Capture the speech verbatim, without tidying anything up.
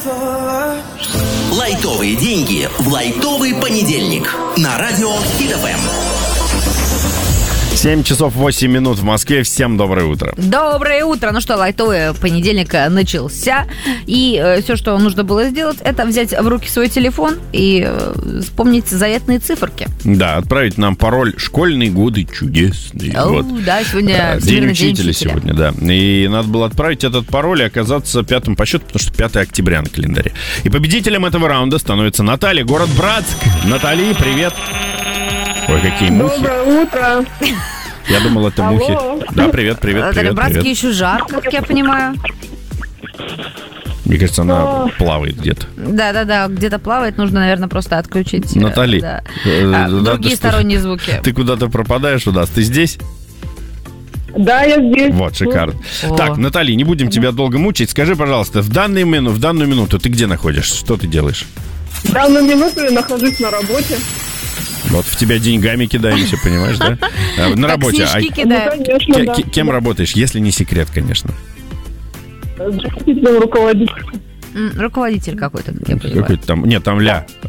Лайтовые деньги в лайтовый понедельник на радио Хит эф эм. семь часов восемь минут в Москве. Всем доброе утро. Доброе утро. Ну что, лайтовый понедельник начался. И э, все, что нужно было сделать, это взять в руки свой телефон и э, вспомнить заветные циферки. Да, отправить нам пароль «Школьные годы чудесные». О, вот. Да, сегодня День день учителя учителя сегодня, да. И надо было отправить этот пароль и оказаться пятым по счету, потому что пятое октября на календаре. И победителем этого раунда становится Наталья, город Братск. Наталья, привет. Ой, какие мухи. Доброе утро. Я думал, это Алло. мухи. Да, привет, привет, Так, привет, Братске привет. еще жарко, как я понимаю. Мне кажется, она О. плавает где-то. Да-да-да, где-то плавает, нужно, наверное, просто отключить э, Натали, да, э, а, да, другие ты что? сторонние звуки. Ты куда-то пропадаешь у нас. Ты здесь? Да, я здесь. Вот, шикарно. О. Так, Наталья, не будем тебя долго мучить. Скажи, пожалуйста, в данную, мину, в данную минуту ты где находишься? Что ты делаешь? В данную минуту я нахожусь на работе. Вот в тебя деньгами кидаемся, понимаешь, да? А, На Как работе. А снежки Ну, кидают. конечно, ке- да. ке- кем работаешь, если не секрет, конечно? Заместителем руководителя. М, Руководитель какой-то, как я понимаю. Какой-то там... Нет, там ля.